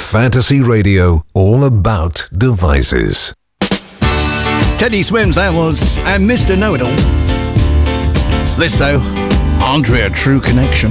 Fantasy Radio, all about devices. Teddy Swims, that was, and Mr. Know-It-All. This, though, Andrea True Connection.